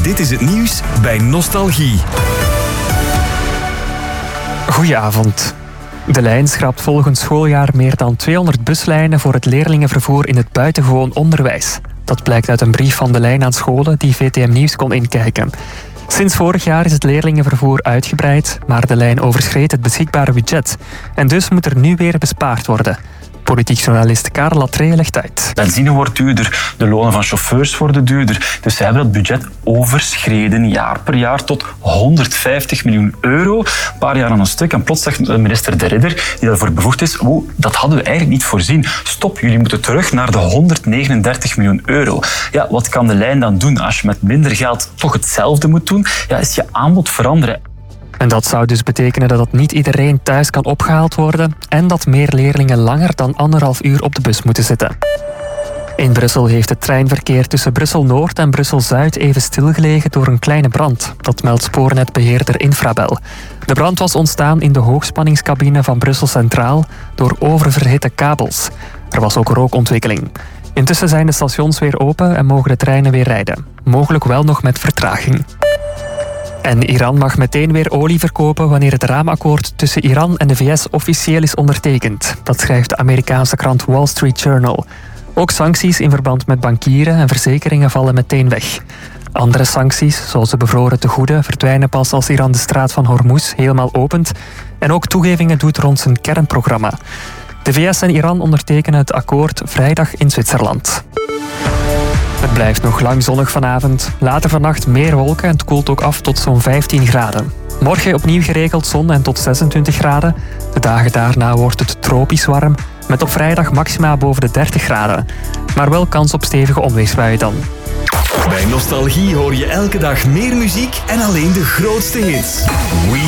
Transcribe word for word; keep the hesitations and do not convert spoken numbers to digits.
Dit is het nieuws bij Nostalgie. Goedenavond. De lijn schrapt volgend schooljaar meer dan tweehonderd buslijnen voor het leerlingenvervoer in het buitengewoon onderwijs. Dat blijkt uit een brief van de lijn aan scholen die V T M Nieuws kon inkijken. Sinds vorig jaar is het leerlingenvervoer uitgebreid, maar de lijn overschreed het beschikbare budget. En dus moet er nu weer bespaard worden. Politiek journalist Karel Latree legt uit. Benzine wordt duurder, de lonen van chauffeurs worden duurder. Dus ze hebben dat budget overschreden, jaar per jaar, tot honderdvijftig miljoen euro. Een paar jaar aan een stuk. En plots zegt minister De Ridder, die daarvoor bevoegd is, oh, dat hadden we eigenlijk niet voorzien. Stop, jullie moeten terug naar de honderdnegenendertig miljoen euro. Ja, wat kan de lijn dan doen als je met minder geld toch hetzelfde moet doen? Ja, is je aanbod veranderen. En dat zou dus betekenen dat niet iedereen thuis kan opgehaald worden en dat meer leerlingen langer dan anderhalf uur op de bus moeten zitten. In Brussel heeft het treinverkeer tussen Brussel-Noord en Brussel-Zuid even stilgelegen door een kleine brand. Dat meldt spoornetbeheerder Infrabel. De brand was ontstaan in de hoogspanningscabine van Brussel Centraal door oververhitte kabels. Er was ook rookontwikkeling. Intussen zijn de stations weer open en mogen de treinen weer rijden. Mogelijk wel nog met vertraging. En Iran mag meteen weer olie verkopen wanneer het raamakkoord tussen Iran en de V S officieel is ondertekend. Dat schrijft de Amerikaanse krant Wall Street Journal. Ook sancties in verband met bankieren en verzekeringen vallen meteen weg. Andere sancties, zoals de bevroren tegoeden, verdwijnen pas als Iran de straat van Hormuz helemaal opent en ook toegevingen doet rond zijn kernprogramma. De V S en Iran ondertekenen het akkoord vrijdag in Zwitserland. Het blijft nog lang zonnig vanavond. Later vannacht meer wolken en het koelt ook af tot zo'n vijftien graden. Morgen opnieuw geregeld zon en tot zesentwintig graden. De dagen daarna wordt het tropisch warm, met op vrijdag maxima boven de dertig graden. Maar wel kans op stevige onweersbuien dan. Bij Nostalgie hoor je elke dag meer muziek en alleen de grootste hits. We